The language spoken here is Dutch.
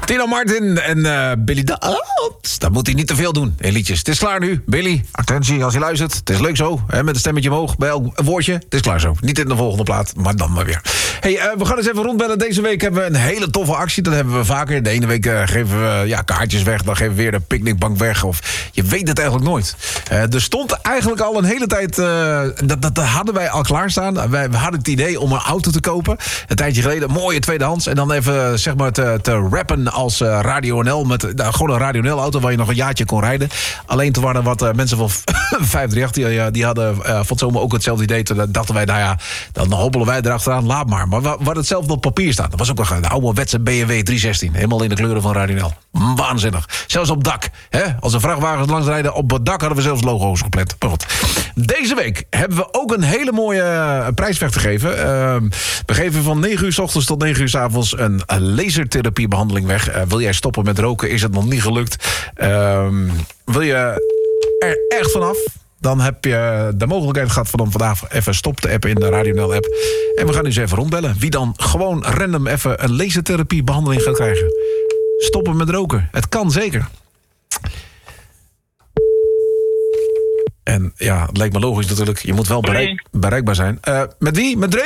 Tino Martin en Billy Dance. Dat moet hij niet te veel doen in liedjes. Het is klaar nu. Billy, attentie als je luistert. Het is leuk zo, hè, met een stemmetje omhoog bij elk woordje. Het is klaar zo. Niet in de volgende plaat, maar dan maar weer. Hey, we gaan eens even rondbellen. Deze week hebben we een hele toffe actie. Dat hebben we vaker. De ene week geven we kaartjes weg. Dan geven we weer de picknickbank weg. Of je weet het eigenlijk nooit. Er stond eigenlijk al een hele tijd... Dat hadden wij al klaarstaan. We hadden het idee om een auto te kopen. Een tijdje geleden. Een mooie tweedehands. En dan even zeg maar te rappen als Radio NL. Met gewoon een Radio NL auto waar je nog een jaartje kon rijden. Alleen toen waren wat mensen van 538 die hadden van het zomer ook hetzelfde idee. Toen dachten wij, dan hobbelen wij erachteraan. Laat maar. Maar we hadden hetzelfde op papier staan. Dat was ook een ouderwetse BMW 316. Helemaal in de kleuren van Radio NL. Waanzinnig. Zelfs op dak. Hè? Als de vrachtwagens langs rijden, op het dak hadden we zelfs logo's gepland. Maar goed. Deze week hebben we ook een hele mooie prijs weg te geven. We geven van 9 uur 's ochtends tot 9 uur 's avonds een lasertherapiebehandeling weg. Wil jij stoppen met roken? Is het nog niet gelukt? Wil je er echt vanaf? Dan heb je de mogelijkheid gehad van om vandaag even stop te appen in de Radio NL app. En we gaan nu eens even rondbellen. Wie dan gewoon random even een lasertherapiebehandeling gaat krijgen. Stoppen met roken. Het kan zeker. En ja, het lijkt me logisch natuurlijk. Je moet wel bereikbaar zijn. Met wie? Met Dre?